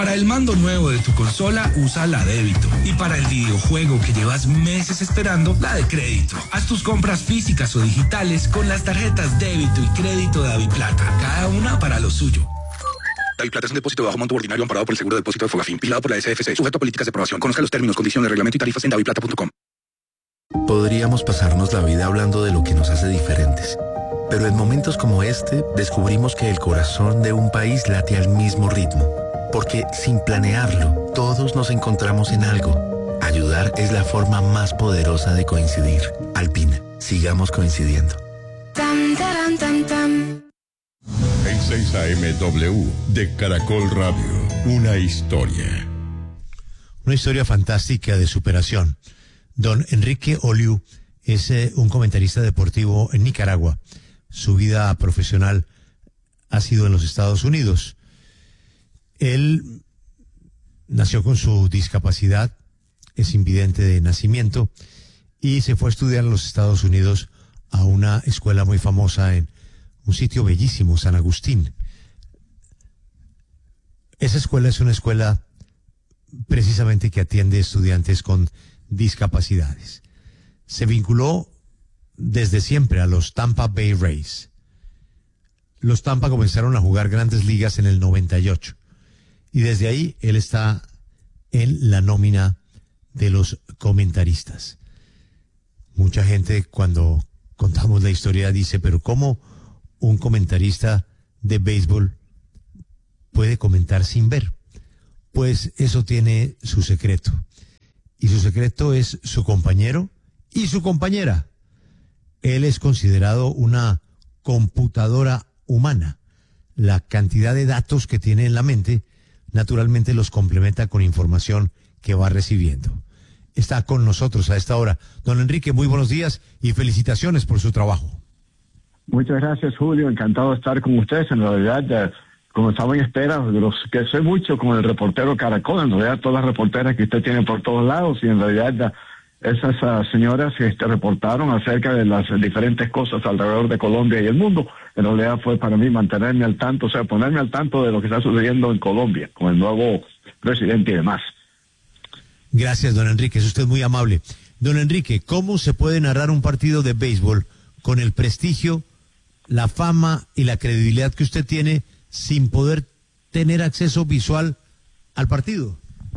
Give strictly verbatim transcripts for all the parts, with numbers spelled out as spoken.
Para el mando nuevo de tu consola, usa la débito. Y para el videojuego que llevas meses esperando, la de crédito. Haz tus compras físicas o digitales con las tarjetas débito y crédito de Daviplata, cada una para lo suyo. Daviplata es un depósito de bajo monto ordinario amparado por el Seguro de Depósito de Fogafín, vigilado por la S F C, sujeto a políticas de aprobación. Conozca los términos, condiciones, reglamento y tarifas en daviplata punto com. Podríamos pasarnos la vida hablando de lo que nos hace diferentes. Pero en momentos como este, descubrimos que el corazón de un país late al mismo ritmo. Porque sin planearlo, todos nos encontramos en algo. Ayudar es la forma más poderosa de coincidir. Alpina, sigamos coincidiendo. Tam, taran, tam, tam. En seis A M W de Caracol Radio, una historia. Una historia fantástica de superación. Don Enrique Oliu es eh, un comentarista deportivo en Nicaragua. Su vida profesional ha sido en los Estados Unidos. Él nació con su discapacidad, es invidente de nacimiento y se fue a estudiar en los Estados Unidos a una escuela muy famosa en un sitio bellísimo, San Agustín. Esa escuela es una escuela precisamente que atiende estudiantes con discapacidades. Se vinculó desde siempre a los Tampa Bay Rays. Los Tampa comenzaron a jugar grandes ligas en el noventa y ocho. Y desde ahí él está en la nómina de los comentaristas. Mucha gente cuando contamos la historia dice, pero ¿cómo un comentarista de béisbol puede comentar sin ver? Pues eso tiene su secreto. Y su secreto es su compañero y su compañera. Él es considerado una computadora humana. La cantidad de datos que tiene en la mente naturalmente los complementa con información que va recibiendo. Está con nosotros a esta hora. Don Enrique, muy buenos días y felicitaciones por su trabajo. Muchas gracias, Julio. Encantado de estar con ustedes. En realidad, eh, como estaba en espera, de los que sé mucho con el reportero Caracol, en realidad todas las reporteras que usted tiene por todos lados, y en realidad eh, esas uh, señoras que este, reportaron acerca de las diferentes cosas alrededor de Colombia y el mundo, en realidad fue para mí mantenerme al tanto, o sea, ponerme al tanto de lo que está sucediendo en Colombia, con el nuevo presidente y demás. Gracias, don Enrique, es usted muy amable. Don Enrique, ¿cómo se puede narrar un partido de béisbol con el prestigio, la fama y la credibilidad que usted tiene sin poder tener acceso visual al partido?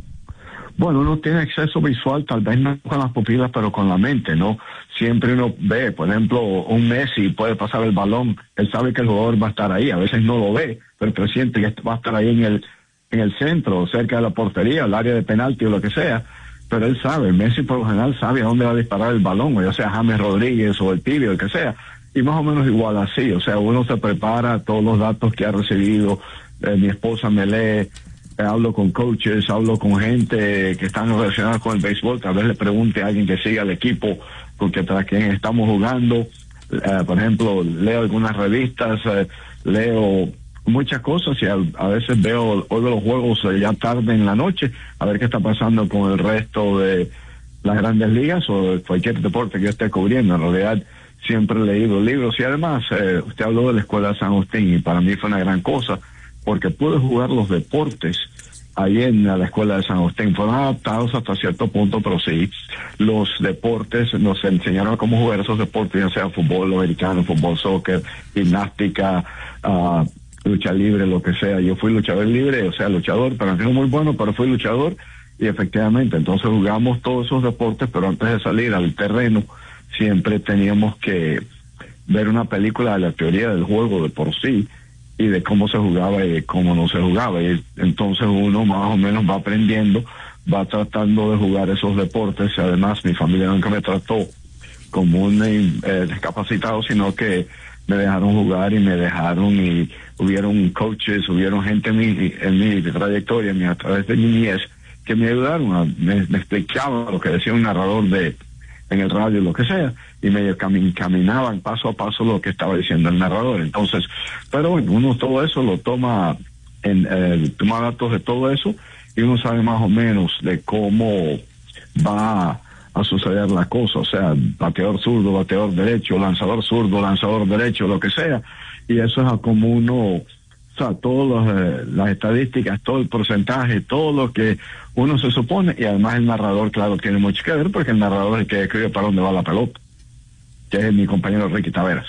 Bueno, uno tiene acceso visual, tal vez no con las pupilas, pero con la mente, ¿no? Siempre uno ve, por ejemplo, un Messi puede pasar el balón, él sabe que el jugador va a estar ahí, a veces no lo ve, pero presiente que va a estar ahí en el en el centro, cerca de la portería, el área de penalti o lo que sea, pero él sabe, Messi por lo general sabe a dónde va a disparar el balón, o ya sea James Rodríguez o el Pibe o el que sea, y más o menos igual así, o sea, uno se prepara todos los datos que ha recibido, eh, mi esposa me lee, eh, hablo con coaches, hablo con gente que están relacionados con el béisbol, tal vez le pregunte a alguien que siga al equipo porque tras quien estamos jugando, eh, por ejemplo, leo algunas revistas, eh, leo muchas cosas y a, a veces veo, oigo los juegos eh, ya tarde en la noche, a ver qué está pasando con el resto de las grandes ligas o de cualquier deporte que yo esté cubriendo. En realidad siempre he leído libros y además eh, usted habló de la Escuela de San Agustín y para mí fue una gran cosa porque pude jugar los deportes ahí en la Escuela de San Agustín. Fueron adaptados hasta cierto punto, pero sí, los deportes nos enseñaron cómo jugar esos deportes, ya sea fútbol americano, fútbol, soccer, gimnástica, uh, lucha libre, lo que sea. Yo fui luchador libre, o sea, luchador, pero no muy bueno, pero fui luchador y efectivamente, entonces jugamos todos esos deportes, pero antes de salir al terreno siempre teníamos que ver una película de la teoría del juego de por sí y de cómo se jugaba y de cómo no se jugaba, y entonces uno más o menos va aprendiendo, va tratando de jugar esos deportes, y además mi familia nunca me trató como un eh, discapacitado, sino que me dejaron jugar y me dejaron, y hubieron coaches, hubieron gente en mi, en mi trayectoria, en mi, a través de mi niñez, que me ayudaron, a, me, me explicaban lo que decía un narrador de en el radio, lo que sea, y me cam caminaban paso a paso lo que estaba diciendo el narrador. Entonces, pero bueno, uno todo eso lo toma, en eh, toma datos de todo eso, y uno sabe más o menos de cómo va a suceder la cosa, o sea, bateador zurdo, bateador derecho, lanzador zurdo, lanzador derecho, lo que sea, y eso es a como uno O sea, todas las estadísticas, todo el porcentaje, todo lo que uno se supone, y además el narrador, claro, tiene mucho que ver, porque el narrador es el que escribe para dónde va la pelota, que es mi compañero Ricky Taveras.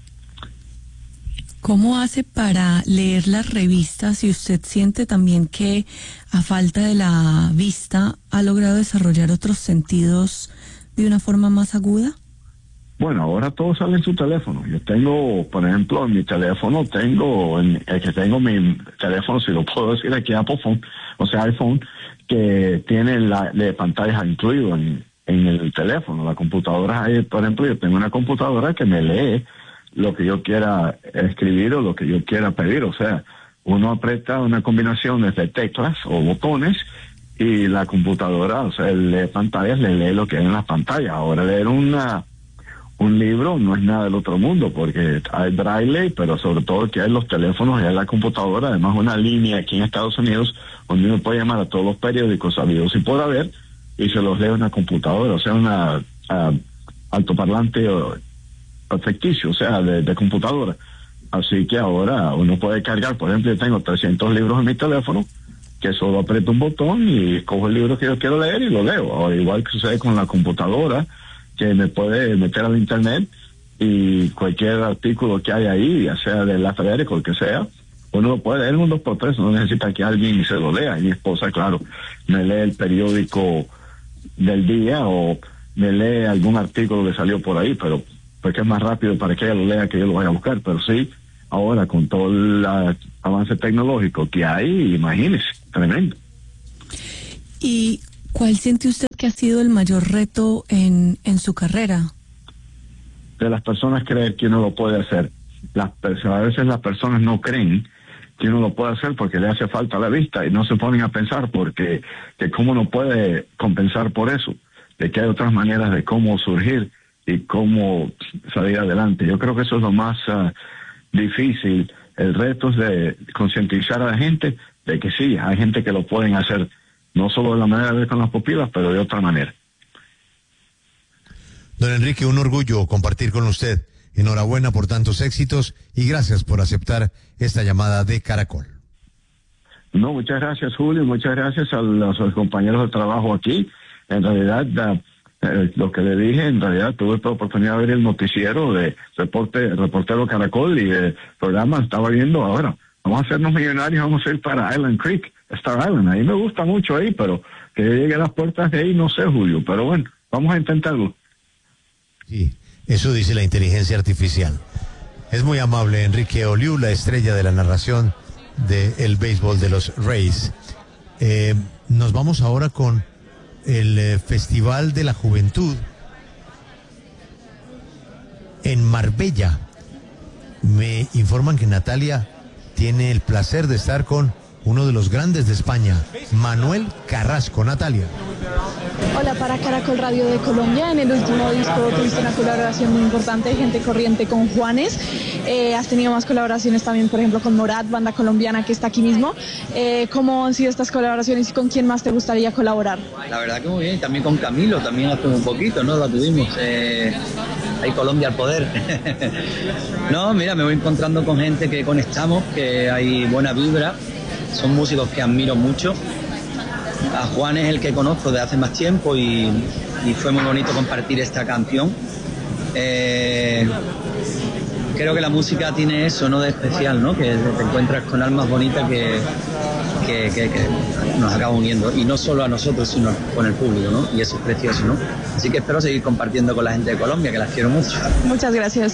¿Cómo hace para leer las revistas y usted siente también que a falta de la vista ha logrado desarrollar otros sentidos de una forma más aguda? Bueno, ahora todo sale en su teléfono. Yo tengo, por ejemplo, en mi teléfono tengo, en el que tengo mi teléfono, si lo puedo decir aquí, Apple Phone, o sea, iPhone, que tiene la de pantallas incluido en, en el teléfono. La computadora, por ejemplo, yo tengo una computadora que me lee lo que yo quiera escribir o lo que yo quiera pedir. O sea, uno aprieta una combinación de teclas o botones y la computadora, o sea, el de pantallas le lee lo que hay en las pantallas. Ahora leer una un libro no es nada del otro mundo, porque hay braille, pero sobre todo que hay los teléfonos y hay la computadora, además una línea aquí en Estados Unidos donde uno puede llamar a todos los periódicos sabidos y por haber, y se los lee una computadora, o sea, una uh, altoparlante o, o ficticio, o sea, de, de computadora. Así que ahora uno puede cargar, por ejemplo, yo tengo trescientos libros en mi teléfono, que solo aprieto un botón y escojo el libro que yo quiero leer y lo leo. Ahora, igual que sucede con la computadora, que me puede meter al internet y cualquier artículo que haya ahí, ya sea de la periódico o el que sea, uno lo puede leer en un dos por tres, no necesita que alguien se lo lea. Y mi esposa, claro, me lee el periódico del día o me lee algún artículo que salió por ahí, pero porque es más rápido para que ella lo lea que yo lo vaya a buscar. Pero sí, ahora con todo el uh, avance tecnológico que hay, imagínese, tremendo. ¿Y cuál siente usted que ha sido el mayor reto en, en su carrera? De las personas creer que uno lo puede hacer. Las, a veces las personas no creen que uno lo puede hacer porque le hace falta la vista y no se ponen a pensar porque que cómo uno puede compensar por eso, de que hay otras maneras de cómo surgir y cómo salir adelante. Yo creo que eso es lo más uh, difícil. El reto es de concientizar a la gente de que sí, hay gente que lo pueden hacer, no solo de la manera de ver con las pupilas, pero de otra manera. Don Enrique, un orgullo compartir con usted. Enhorabuena por tantos éxitos y gracias por aceptar esta llamada de Caracol. No, muchas gracias, Julio, muchas gracias a los, a los compañeros de trabajo aquí. En realidad, uh, eh, lo que le dije, en realidad tuve la oportunidad de ver el noticiero de reporte, reportero Caracol y el programa estaba viendo ahora. Vamos a hacernos millonarios, vamos a ir para Island Creek, Star Island. Ahí me gusta mucho ahí, pero que llegue a las puertas de ahí, no sé, Julio. Pero bueno, vamos a intentarlo. Sí, eso dice la inteligencia artificial. Es muy amable Enrique Oliu, la estrella de la narración del béisbol de los Rays. Eh, nos vamos ahora con el eh, Festival de la Juventud en Marbella. Me informan que Natalia tiene el placer de estar con uno de los grandes de España, Manuel Carrasco. Natalia. Hola, para Caracol Radio de Colombia. En el último disco tuviste una colaboración muy importante, Gente Corriente, con Juanes. Eh, has tenido más colaboraciones también, por ejemplo, con Morat, banda colombiana que está aquí mismo. Eh, ¿Cómo han sido estas colaboraciones y con quién más te gustaría colaborar? La verdad que muy bien, también con Camilo, también hace un poquito, ¿no? La tuvimos. Eh, ahí Colombia al poder. No, mira, me voy encontrando con gente que conectamos, que hay buena vibra. Son músicos que admiro mucho. A Juan es el que conozco de hace más tiempo y, y fue muy bonito compartir esta canción. Eh, creo que la música tiene eso, ¿no? De especial, ¿no? Que te encuentras con almas bonitas que, que, que, que nos acaba uniendo. Y no solo a nosotros, sino con el público, ¿no? Y eso es precioso, ¿no? Así que espero seguir compartiendo con la gente de Colombia, que las quiero mucho. Muchas gracias.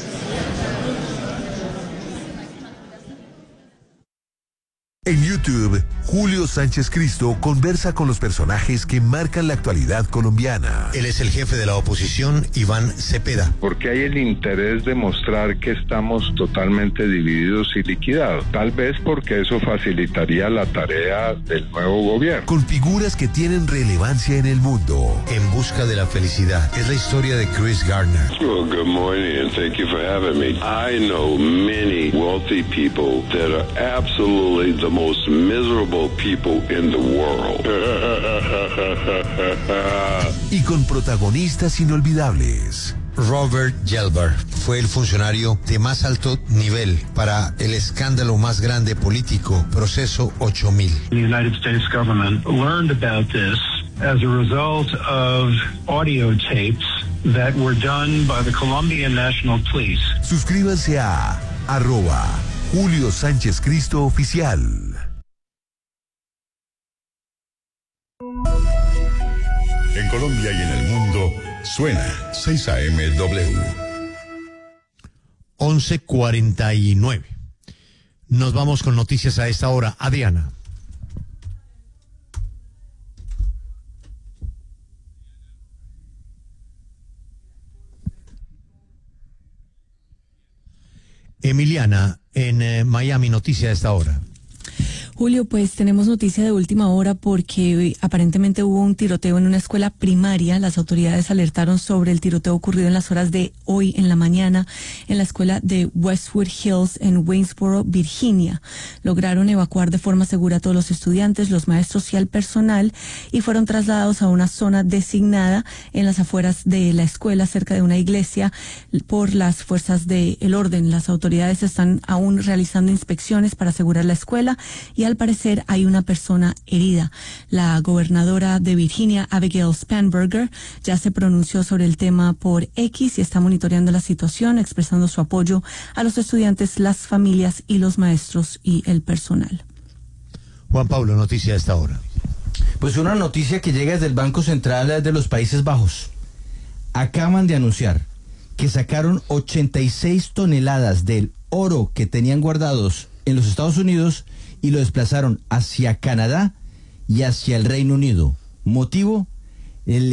En YouTube, Julio Sánchez Cristo conversa con los personajes que marcan la actualidad colombiana. Él es el jefe de la oposición, Iván Cepeda. Porque hay el interés de mostrar que estamos totalmente divididos y liquidados. Tal vez porque eso facilitaría la tarea del nuevo gobierno. Con figuras que tienen relevancia en el mundo. En busca de la felicidad. Es la historia de Chris Gardner. Well, good morning and thank you for having me. I know many wealthy people that are absolutely the most miserable people in the world. Y con protagonistas inolvidables. Robert Gelbar fue el funcionario de más alto nivel para el escándalo más grande político, Proceso ocho mil. The United States government learned about this as a result of audio tapes that were done by the Colombian National Police. Suscríbanse a arroba Julio Sánchez Cristo Oficial. En Colombia y en el mundo, suena seis A M W. once cuarenta y nueve. Nos vamos con noticias a esta hora. Adriana. Emiliana, en eh, Miami, noticia a esta hora. Julio, pues tenemos noticia de última hora porque aparentemente hubo un tiroteo en una escuela primaria. Las autoridades alertaron sobre el tiroteo ocurrido en las horas de hoy en la mañana en la escuela de Westwood Hills en Waynesboro, Virginia. Lograron evacuar de forma segura a todos los estudiantes, los maestros y al personal y fueron trasladados a una zona designada en las afueras de la escuela cerca de una iglesia por las fuerzas del orden. Las autoridades están aún realizando inspecciones para asegurar la escuela y al parecer hay una persona herida. La gobernadora de Virginia, Abigail Spanberger, ya se pronunció sobre el tema por X y está monitoreando la situación, expresando su apoyo a los estudiantes, las familias y los maestros y el personal. Juan Pablo, noticia a esta hora. Pues una noticia que llega desde el Banco Central de los Países Bajos. Acaban de anunciar que sacaron ochenta y seis toneladas del oro que tenían guardados en los Estados Unidos y lo desplazaron hacia Canadá y hacia el Reino Unido. Motivo, el